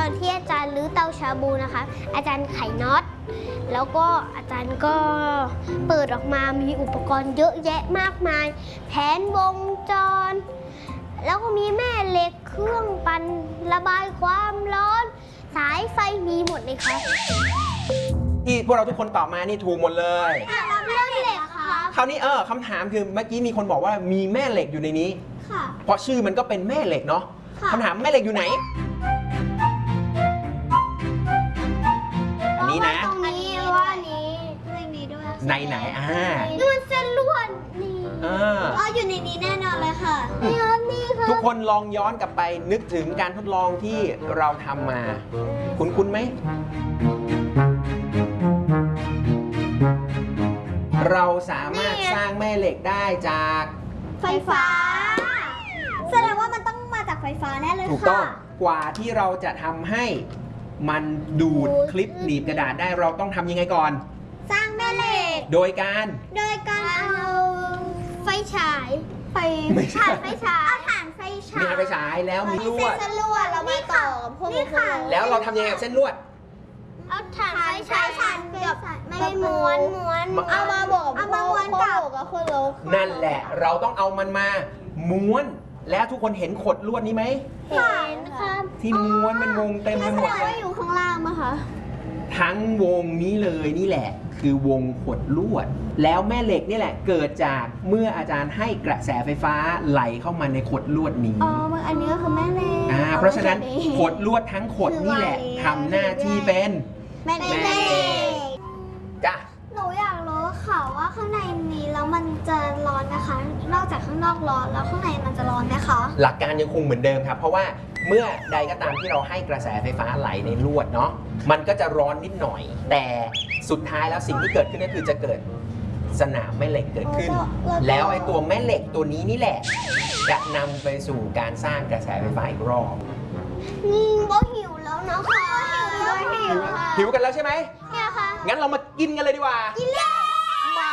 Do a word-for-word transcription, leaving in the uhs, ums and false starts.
อนที่อาจารย์รื้อเตาชาบูนะคะอาจารย์ไขน็อตแล้วก็อาจารย์ก็เปิดออกมามีอุปกรณ์เยอะแยะมากมายแผนวงจรแล้วก็มีแม่เหล็กเครื่องปั่นระบายความร้อนสายไฟมีหมดเลยครับที่พวกเราทุกคนตอบมานี่ถูกหมดเลยเรื่องเหล็กครับคราวนี้เออคำถามคือเมื่อกี้มีคนบอกว่ามีแม่เหล็กอยู่ในนี้ค่ะเพราะชื่อมันก็เป็นแม่เหล็กเนาะคำถามแม่เหล็กอยู่ไหนอันนี้นะตรงนี้ว่านี้ในนี้ด้วยในไหนอ่านี่มันเส้นลวดนี่อ่าอ๋ออยู่ในนี้แน่นอนเลยค่ะนี่ครับนี่ครับทุกคนลองย้อนกลับไปนึกถึงการทดลองที่เราทำมาคุ้นๆไหมเราสามารถสร้างแม่เหล็กได้จากไฟฟ้าแสดงว่ามันต้องมาจากไฟฟ้าแน่เลยค่ะถูกต้องกว่าที่เราจะทำให้มันดูดคลิปหนีบกระดาษได้เราต้องทำยังไงก่อนสร้างแม่เหล็กโดยการโดยการเอาไฟฉายไฟถ่านไฟฉายเอาถ่านไฟฉายมีไฟฉายแล้วมีลวดเส้นลวดเรามาต่อพวกนี้ค่ะแล้วเราทำยังไงกับเส้นลวดเอาถ่านไฟฉายถ่านกับไม่ม้วนม้วนเอามาบอกเอามาม้วนกับกับคนโลนั่นแหละเราต้องเอามันมาม้วนแล้วทุกคนเห็นขดลวดนี้ไหมเห็นครับที่ม้วนเป็นวงเต็มไปหมดเลยว่าอยู่ข้างล่างมั้ยคะทั้งวงนี้เลยนี่แหละคือวงขดลวดแล้วแม่เหล็กนี่แหละเกิดจากเมื่ออาจารย์ให้กระแสไฟฟ้าไหลเข้ามาในขดลวดนี้อ๋อมันอันนี้ก็คือแม่เหล็กอ่าเพราะฉะนั้นขดลวดทั้งขดนี่แหละทำหน้าที่เป็นแม่เหล็กจ้ะหนูอยากรู้ค่ะว่าข้างในนี้แล้วมันจะร้อนนะคะนอกจากข้างนอกร้อนแล้วข้างในมันจะร้อนไหมคะหลักการยังคงเหมือนเดิมครับเพราะว่าเมื่อใดก็ตามที่เราให้กระแสไฟฟ้าไหลในลวดเนาะมันก็จะร้อนนิดหน่อยแต่สุดท้ายแล้วสิ่งที่เกิดขึ้นก็คือจะเกิดสนามแม่เหล็กเกิดขึ้นแล้วไอ้ตัวแม่เหล็กตัวนี้นี่แหละจะนำไปสู่การสร้างกระแสไฟฟ้าอีกรอบนี่ก็หิวแล้วนะคะหิวแล้วหิวหิวกันแล้วใช่ไหมเนี่ยค่ะงั้นเรามากินกันเลยดีกว่ากินเลย